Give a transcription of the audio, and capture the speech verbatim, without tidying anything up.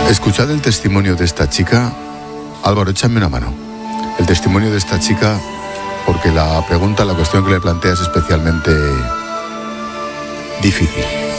Escuchad el testimonio de esta chica. Álvaro, échame una mano. El testimonio de esta chica, porque la pregunta, la cuestión que le plantea es especialmente difícil.